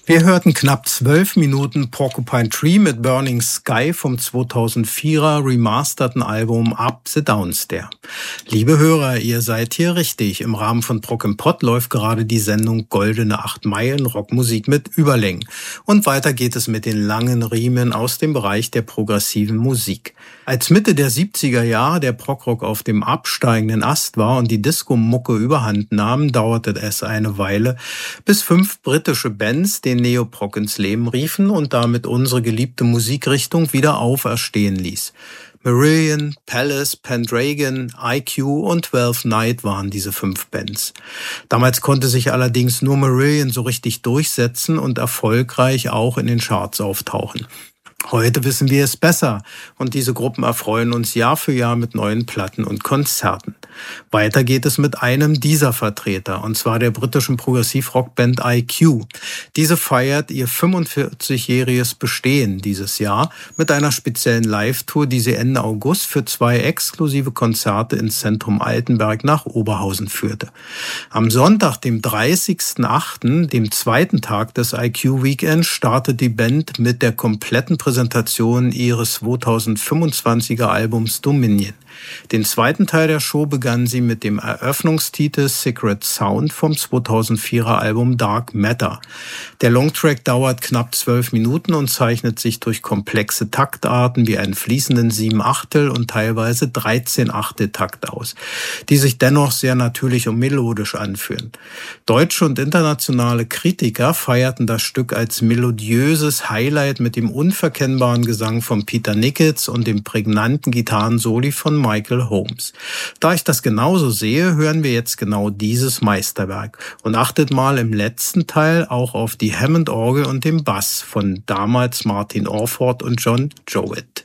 Wir hörten knapp 12 Minuten Porcupine Tree mit Burning Sky vom 2004er remasterten Album Up the Downstairs. Liebe Hörer, ihr seid hier richtig. Im Rahmen von Prog im Pott läuft gerade die Sendung Goldene 8 Meilen Rockmusik mit Überlängen. Und weiter geht es mit den langen Riemen aus dem Bereich der progressiven Musik. Als Mitte der 70er Jahre der Progrock auf dem absteigenden Ast war und die Disco-Mucke überhand nahm, dauerte es eine Weile, bis 5 britische Bands den Neoprog ins Leben riefen und damit unsere geliebte Musikrichtung wieder auferstehen ließ. Marillion, Palace, Pendragon, IQ und 12 Night waren diese 5 Bands. Damals konnte sich allerdings nur Marillion so richtig durchsetzen und erfolgreich auch in den Charts auftauchen. Heute wissen wir es besser und diese Gruppen erfreuen uns Jahr für Jahr mit neuen Platten und Konzerten. Weiter geht es mit einem dieser Vertreter, und zwar der britischen Progressiv-Rockband IQ. Diese feiert ihr 45-jähriges Bestehen dieses Jahr mit einer speziellen Live-Tour, die sie Ende August für 2 exklusive Konzerte ins Zentrum Altenberg nach Oberhausen führte. Am Sonntag, dem 30.08., dem zweiten Tag des IQ-Weekends, startet die Band mit der kompletten Präsentation ihres 2025er Albums Dominion. Den zweiten Teil der Show begann sie mit dem Eröffnungstitel Secret Sound vom 2004er Album Dark Matter. Der Longtrack dauert knapp 12 Minuten und zeichnet sich durch komplexe Taktarten wie einen fließenden 7/8 und teilweise 13/8 Takt aus, die sich dennoch sehr natürlich und melodisch anfühlen. Deutsche und internationale Kritiker feierten das Stück als melodiöses Highlight mit dem unverkennbaren Gesang von Peter Nichols und dem prägnanten Gitarrensoli von Michael Holmes. Da ich das genauso sehe, hören wir jetzt genau dieses Meisterwerk und achtet mal im letzten Teil auch auf die Hammond-Orgel und den Bass von damals Martin Orford und John Jowett.